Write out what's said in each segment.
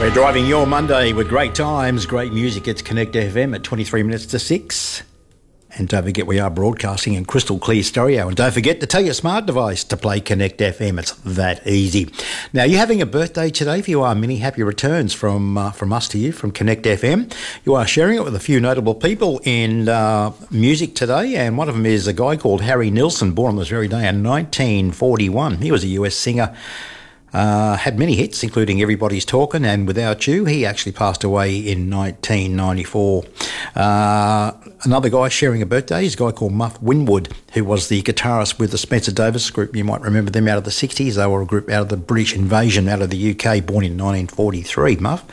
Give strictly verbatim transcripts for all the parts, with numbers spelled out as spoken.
We're driving your Monday with great times, great music. It's Connect F M at twenty-three minutes to six. And don't forget, we are broadcasting in crystal clear stereo. And don't forget to tell your smart device to play Connect F M. It's that easy. Now, you're having a birthday today. If you are, many happy returns from uh, from us to you, from Connect F M. You are sharing it with a few notable people in uh, music today. And one of them is a guy called Harry Nilsson, born on this very day in nineteen forty-one. He was a U S singer. Uh, had many hits, including Everybody's Talking and Without You. He actually passed away in nineteen ninety-four. Uh, another guy sharing a birthday is a guy called Muff Winwood, who was the guitarist with the Spencer Davis group. You might remember them out of the sixties. They were a group out of the British invasion out of the U K, born in nineteen forty-three, Muff.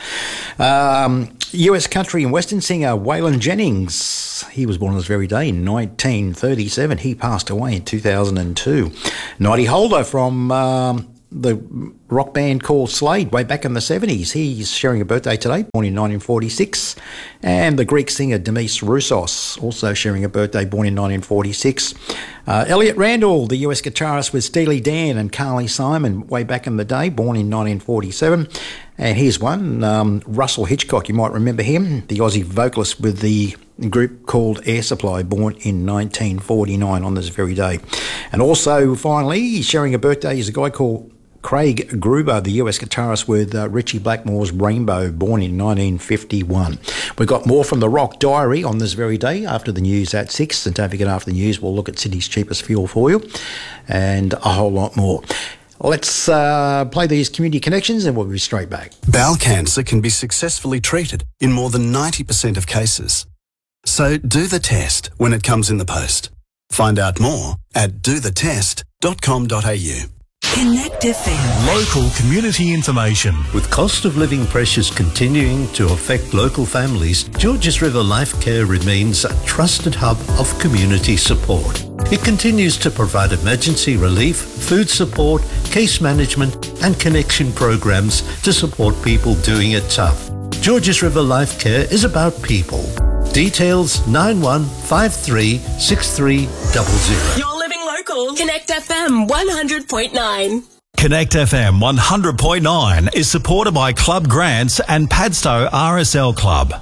Um, U S country and western singer Waylon Jennings. He was born on this very day in nineteen thirty-seven. He passed away in two thousand two. Noddy Holder from... Um, the rock band called Slade, way back in the seventies. He's sharing a birthday today, born in nineteen forty-six. And the Greek singer Demis Roussos, also sharing a birthday, born in nineteen forty-six. Uh, Elliot Randall, the U S guitarist with Steely Dan and Carly Simon, way back in the day, born in nineteen forty-seven. And here's one, um, Russell Hitchcock, you might remember him, the Aussie vocalist with the group called Air Supply, born in nineteen forty-nine on this very day. And also, finally, sharing a birthday is a guy called Craig Gruber, the U S guitarist with uh, Ritchie Blackmore's Rainbow, born in nineteen fifty-one. We've got more from the Rock Diary on this very day after the news at six. And don't forget, after the news, we'll look at Sydney's cheapest fuel for you and a whole lot more. Let's uh, play these community connections and we'll be straight back. Bowel cancer can be successfully treated in more than ninety percent of cases. So do the test when it comes in the post. Find out more at do the test dot com dot a u. Connect F M. Local community information. With cost of living pressures continuing to affect local families, Georges River Life Care remains a trusted hub of community support. It continues to provide emergency relief, food support, case management and connection programs to support people doing it tough. Georges River Life Care is about people. Details nine one five three six three zero zero. You're living local. Connect F M one hundred point nine. Connect F M one hundred point nine is supported by Club Grants and Padstow R S L Club.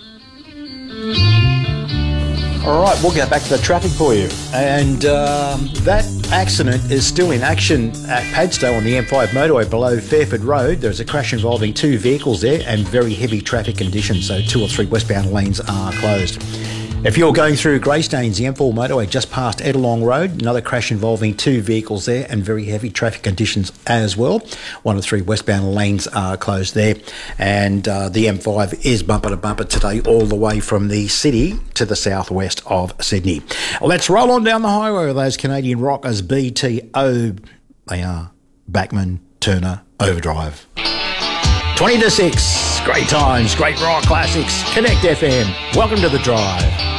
All right, we'll get back to the traffic for you. And um, that accident is still in action at Padstow on the M five motorway below Fairford Road. There's a crash involving two vehicles there and very heavy traffic conditions, so two or three westbound lanes are closed. If you're going through Greystanes, the M four motorway just past Edelong Road, another crash involving two vehicles there and very heavy traffic conditions as well. One of three westbound lanes are closed there. And uh, the M five is bumper to bumper today all the way from the city to the southwest of Sydney. Let's roll on down the highway with those Canadian rockers, B T O. They are Bachman Turner Overdrive. twenty to six, great times, great rock classics, Connect F M. Welcome to the drive.